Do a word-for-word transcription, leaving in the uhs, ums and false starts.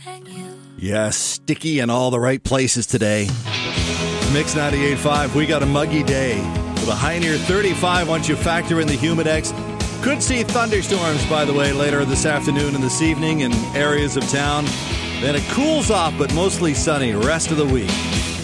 Yes, sticky in all the right places today. Mix ninety-eight point five, we got a muggy day with a high near thirty-five once you factor in the humidex. Could see thunderstorms, by the way, later this afternoon and this evening in areas of town. Then it cools off, but mostly sunny rest of the week.